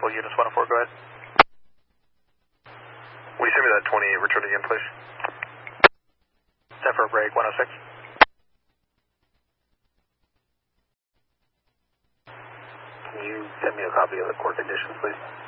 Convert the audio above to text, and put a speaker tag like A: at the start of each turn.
A: Apple units 104, go ahead.
B: Will you send me that 20 return again, please?
A: Set for a break, 106.
B: Can you send me a copy of the core conditions, please?